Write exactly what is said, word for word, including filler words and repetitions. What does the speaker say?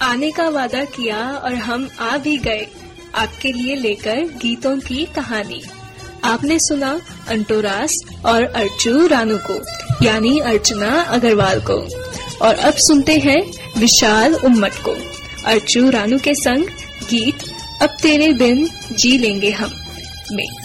आने का वादा किया और हम आ भी गए, आपके लिए लेकर गीतों की कहानी। आपने सुना अंटोरास और अर्चू रानू को, यानी अर्चना अग्रवाल को। और अब सुनते हैं विशाल उम्मट को अर्चू रानू के संग गीत अब तेरे बिन जी लेंगे हम में।